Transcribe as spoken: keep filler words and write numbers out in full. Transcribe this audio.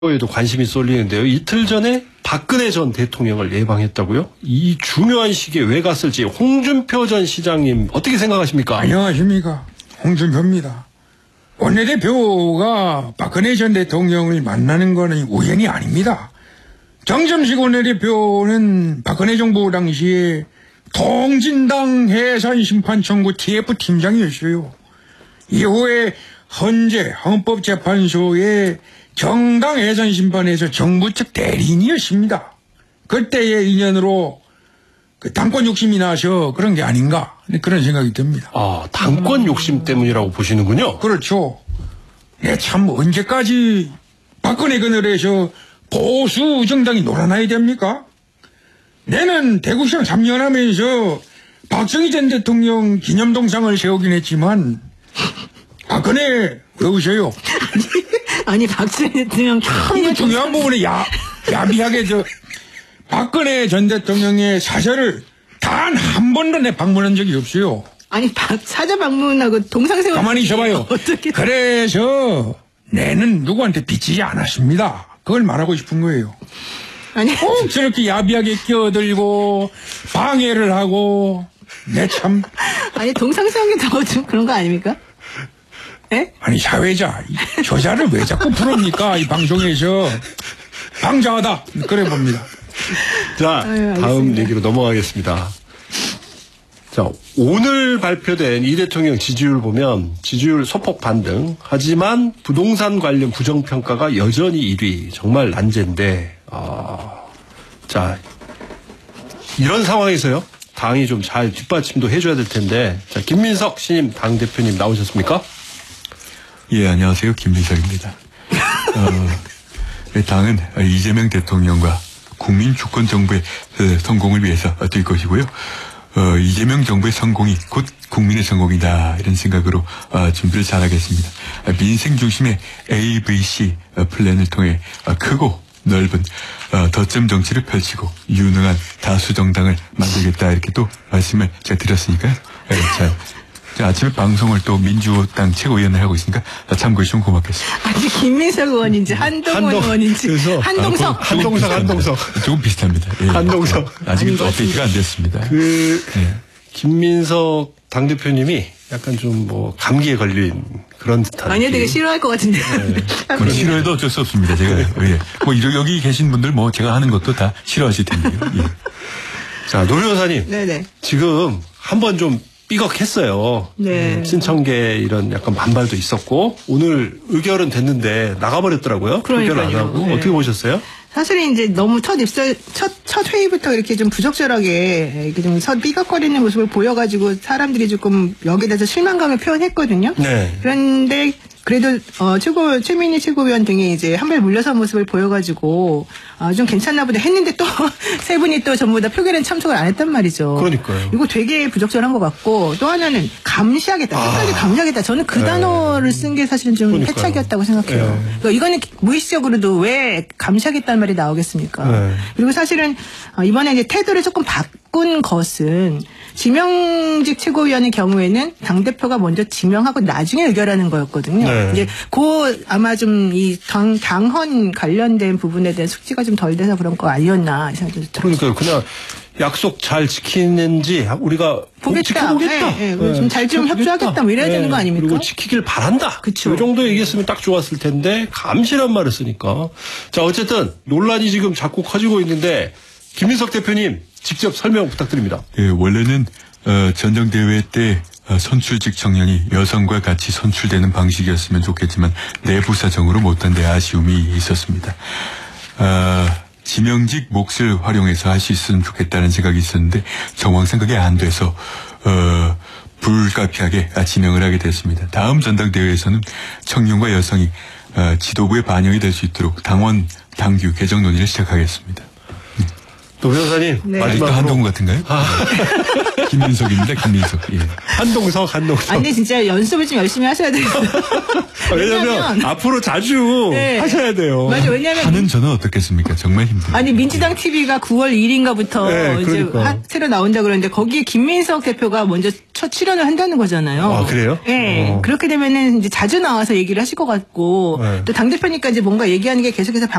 에도 관심이 쏠리는데요. 이틀 전에 박근혜 전 대통령을 예방했다고요? 이 중요한 시기에 왜 갔을지 홍준표 전 시장님 어떻게 생각하십니까? 안녕하십니까. 홍준표입니다. 원내대표가 박근혜 전 대통령을 만나는 것은 우연이 아닙니다. 정점식 원내대표는 박근혜 정부 당시에 통진당 해산심판 청구 티에프 팀장이었어요. 이후에 헌재 헌법재판소에 정당 해산심판에서 정부 측 대리인이었습니다. 그때의 인연으로 그 당권 욕심이 나서 그런 게 아닌가 그런 생각이 듭니다. 아, 당권 욕심 때문이라고 보시는군요. 그렇죠. 네, 참 언제까지 박근혜 그늘에서 보수 정당이 놀아나야 됩니까? 내는 대구시장 삼 년 하면서 박정희 전 대통령 기념동상을 세우긴 했지만 박근혜 왜 우셔요? 아니 박정희 대통령 참 중요한 부분에 야, 야비하게 저 박근혜 전 대통령의 사절을 단 한 번도 내 방문한 적이 없어요. 아니 박, 사저 방문하고 동상 세우 가만히 있어봐요. 어떻게 그래서 내는 누구한테 빚지지 않았습니다. 그걸 말하고 싶은 거예요. 아니 꼭 저렇게 야비하게 끼어들고 방해를 하고 내 참 아니 동상 세운 게 더 좀 그런 거 아닙니까? 예? 아니 사회자 이 저자를 왜 자꾸 부릅니까? 이 방송에서 방자하다 그래 봅니다. 자, 아유, 다음 얘기로 넘어가겠습니다. 자, 오늘 발표된 이 대통령 지지율 보면 지지율 소폭 반등. 하지만 부동산 관련 부정평가가 여전히 일 위. 정말 난제인데, 아, 자, 이런 상황에서요. 당이 좀 잘 뒷받침도 해줘야 될 텐데, 자, 김민석 신임 당대표님 나오셨습니까? 예, 안녕하세요. 김민석입니다. 어, 당은 이재명 대통령과 국민 주권 정부의 성공을 위해서 뛸 것이고요. 어, 이재명 정부의 성공이 곧 국민의 성공이다 이런 생각으로 어, 준비를 잘하겠습니다. 민생 중심의 에이브이씨 플랜을 통해 어, 크고 넓은 어, 덧점 정치를 펼치고 유능한 다수 정당을 만들겠다 이렇게 또 말씀을 제가 드렸으니까요. 네, 잘. 아침에 방송을 또 민주당 최고위원을 하고 있으니까 참고해 주시면 고맙겠습니다. 아니 김민석 의원인지 한동훈 한동, 의원인지 그래서, 한동석 아, 한동석 한동석 조금 비슷합니다. 예. 한동석 아직은 업데이트가 안 됐습니다. 그 예. 김민석 당대표님이 약간 좀 뭐 감기에 걸린 그런 듯한 아니요 되게 느낌. 싫어할 것 같은데. 네. 뭐 싫어해도 어쩔 수 없습니다. 제가 예. 뭐 여기 계신 분들 뭐 제가 하는 것도 다 싫어하실 텐데요. 예. 자, 노 변호사님. 네네. 지금 한번 좀 삐걱했어요. 네. 신청계 이런 약간 반발도 있었고 오늘 의결은 됐는데 나가버렸더라고요. 그러니까요. 의결 안 하고 네. 어떻게 보셨어요? 사실은 이제 너무 첫 입설, 첫, 첫 회의부터 이렇게 좀 부적절하게 이렇게 좀 서 삐걱거리는 모습을 보여가지고 사람들이 조금 여기에 대해서 실망감을 표현했거든요. 네. 그런데 그래도 어 최고 최민희 최고위원 등이 이제 한 발 물러선 모습을 보여가지고 아 좀 괜찮나 보다 했는데 또 세 분이 또 전부 다 표결엔 참석을 안 했단 말이죠. 그러니까요. 이거 되게 부적절한 것 같고 또 하나는 감시하겠다. 끝까지 아. 감시하겠다. 저는 그 네. 단어를 쓴 게 사실은 좀 그러니까요. 패착이었다고 생각해요. 네. 그러니까 이거는 무의식적으로도 왜 감시하겠다는 말이 나오겠습니까? 네. 그리고 사실은 이번에 이제 태도를 조금 바꾼 것은 지명직 최고위원의 경우에는 당대표가 먼저 지명하고 나중에 의결하는 거였거든요. 네. 이제 그 아마 좀 이 당, 당헌 관련된 부분에 대한 숙지가 좀 덜 돼서 그런 거 아니었나 생각이 들어요. 그러니까요. 그냥 약속 잘 지키는지 우리가 보겠다. 지켜보겠다. 네, 네. 좀 잘 좀 협조하겠다. 뭐 이래야 되는 거 아닙니까? 그리고 지키길 바란다. 그쵸. 이 정도 얘기했으면 딱 좋았을 텐데 감시란 말을 쓰니까. 자, 어쨌든 논란이 지금 자꾸 커지고 있는데 김민석 대표님 직접 설명 부탁드립니다. 예, 원래는 어, 전당대회 때 어, 선출직 청년이 여성과 같이 선출되는 방식이었으면 좋겠지만 내부 사정으로 못한 데 아쉬움이 있었습니다. 어, 지명직 몫을 활용해서 할 수 있으면 좋겠다는 생각이 있었는데 정황상 그게 안 돼서 어, 불가피하게 지명을 하게 됐습니다. 다음 전당대회에서는 청년과 여성이 어, 지도부에 반영이 될 수 있도록 당원 당규 개정 논의를 시작하겠습니다. 노 변호사님 네. 아직도 마지막으로 한동훈 같은가요? 네. 김민석입니다. 김민석. 예. 한동석 한동석. 아, 근데 진짜 연습을 좀 열심히 하셔야 되겠어요. 왜냐면 왜냐면- 앞으로 자주 네. 하셔야 돼요. 맞아, 왜냐면. 하는 저는 어떻겠습니까? 정말 힘들어요. 아니, 민주당 티비가 구월 일일인가부터 네, 이제 그러니까. 하- 새로 나온다 그러는데 거기에 김민석 대표가 먼저 첫 출연을 한다는 거잖아요. 아, 그래요? 네. 어. 그렇게 되면은 이제 자주 나와서 얘기를 하실 것 같고 네. 또 당대표니까 이제 뭔가 얘기하는 게 계속해서